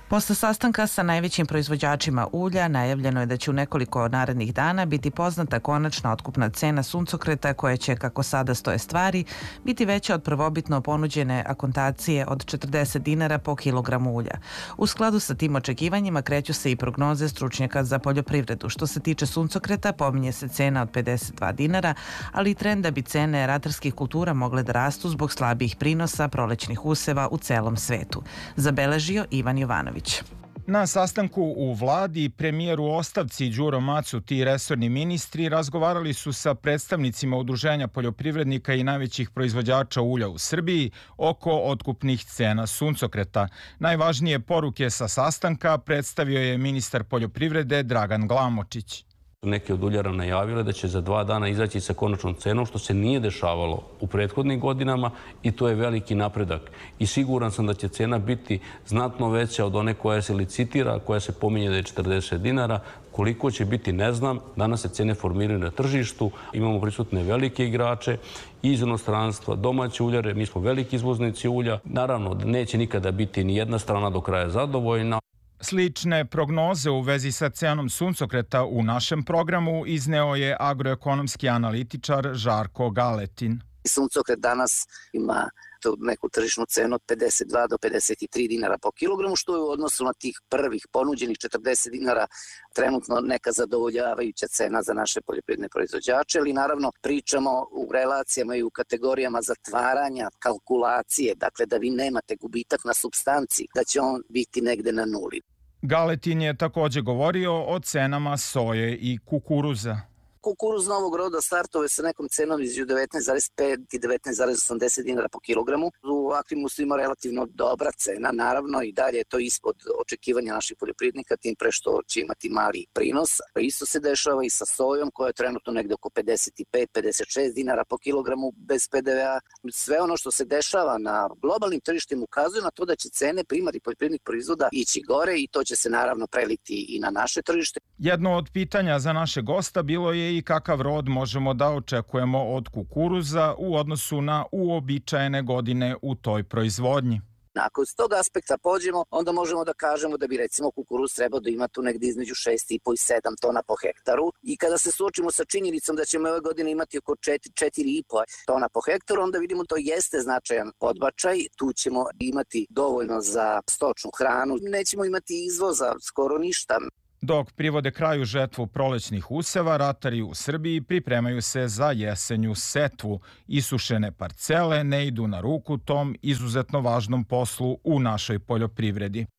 Posle sastanka sa najvećim proizvođačima ulja najavljeno je da će u nekoliko narednih dana biti poznata konačna otkupna cena suncokreta koja će, kako sada stoje stvari, biti veća od prvobitno ponuđene akontacije od 40 dinara po kilogramu ulja. U skladu sa tim očekivanjima kreću se i prognoze stručnjaka za poljoprivredu. Što se tiče suncokreta, pominje se cena od 52 dinara, ali i trend da bi cene ratarskih kultura mogle da rastu zbog slabijih prinosa prolećnih useva u celom svetu. Zabeležio Ivan Jovanović. Na sastanku u vladi, premijer u ostavci Đuro Macuti i resorni ministri razgovarali su sa predstavnicima udruženja poljoprivrednika i najvećih proizvođača ulja u Srbiji oko otkupnih cena suncokreta. Najvažnije poruke sa sastanka predstavio je ministar poljoprivrede Dragan Glamočić. Neki od uljara najavile da će za 2 dana izaći sa konačnom cenom, što se nije dešavalo u prethodnim godinama i to je veliki napredak. I siguran sam da će cena biti znatno veća od one koja se licitira, koja se pominje da je 40 dinara. Koliko će biti, ne znam. Danas se cene formiraju na tržištu. Imamo prisutne velike igrače iz inostranstva, domaće uljare. Mi smo veliki izvoznici ulja. Naravno, neće nikada biti ni jedna strana do kraja zadovoljna. Slične prognoze u vezi sa cenom suncokreta u našem programu izneo je agroekonomski analitičar Žarko Galetin. Suncokret danas ima neku tržišnu cenu od 52 do 53 dinara po kilogramu, što je u odnosu na tih prvih ponuđenih 40 dinara trenutno neka zadovoljavajuća cena za naše poljoprivredne proizvođače, ali naravno pričamo u relacijama i u kategorijama zatvaranja kalkulacije, dakle da vi nemate gubitak na supstanciji, da će on biti negde na nuli. Galetin je takođe govorio o cenama soje i kukuruza. Kukuruz novog roda startove sa nekom cenom između 19,5 i 19,80 dinara po kilogramu. U ovakvim uslovima relativno dobra cena, naravno i dalje je to ispod očekivanja naših poljoprivrednika, tim pre što će imati mali prinos. Isto se dešava i sa sojom koja je trenutno negde oko 55-56 dinara po kilogramu bez PDV-a. Sve ono što se dešava na globalnim tržištima ukazuje na to da će cene primarnih poljoprivrednih proizvoda ići gore i to će se naravno preliti i na naše tržište. Jedno od pitanja za naše gosta bilo je i kakav rod možemo da očekujemo od kukuruza u odnosu na uobičajene godine u toj proizvodnji. Ako s tog aspekta pođemo, onda možemo da kažemo da bi recimo kukuruz trebao da ima tu negde između 6,5 i 7 tona po hektaru. I kada se suočimo sa činjenicom da ćemo ove godine imati oko 4,5 tona po hektaru, onda vidimo to jeste značajan podbačaj. Tu ćemo imati dovoljno za stočnu hranu. Nećemo imati izvoza skoro ništa. Dok privode kraju žetvu prolećnih useva, ratari u Srbiji pripremaju se za jesenju setvu. Isušene parcele ne idu na ruku tom izuzetno važnom poslu u našoj poljoprivredi.